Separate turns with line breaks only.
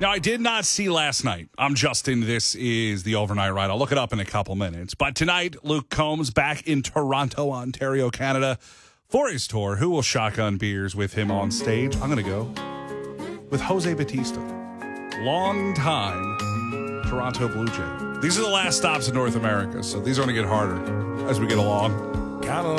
Now, I did not see last night. I'm Justin. This is the Overnight Ride. I'll look it up in a couple minutes. But tonight, Luke Combs back in Toronto, Ontario, Canada for his tour. Who will shotgun beers with him on stage? I'm going to go with Jose Bautista. Long-time Toronto Blue Jay. These are the last stops in North America, so these are going to get harder as we get along.
Got a